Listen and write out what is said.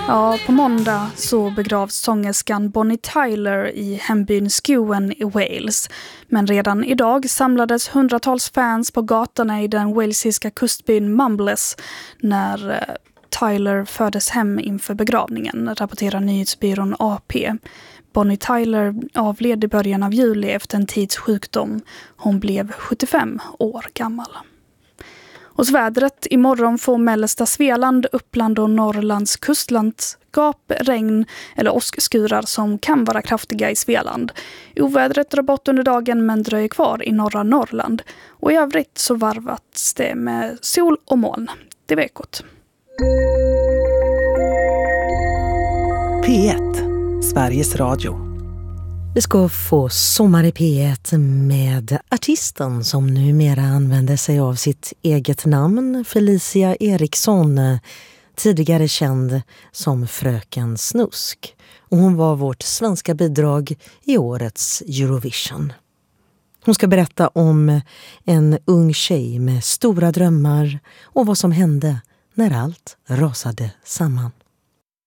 Ja, på måndag så begravs sångerskan Bonnie Tyler i hembyn Skewen i Wales. Men redan idag samlades hundratals fans på gatorna i den walesiska kustbyn Mumbles när Tyler fördes hem inför begravningen, rapporterar nyhetsbyrån AP. Bonnie Tyler avled i början av juli efter en tids sjukdom. Hon blev 75 år gammal. Och så vädret: imorgon får mellersta Svealand, Uppland och Norrlands kustlandskap regn eller åskskurar som kan vara kraftiga i Svealand. Ovädret drar bort under dagen men dröjer kvar i norra Norrland. Och i övrigt så varvats det med sol och moln. Det var Ekot. P1, Sveriges Radio. Vi ska få Sommar i P1 med artisten som numera använder sig av sitt eget namn, Felicia Eriksson, tidigare känd som Fröken Snusk. Och hon var vårt svenska bidrag i årets Eurovision. Hon ska berätta om en ung tjej med stora drömmar och vad som hände när allt rasade samman.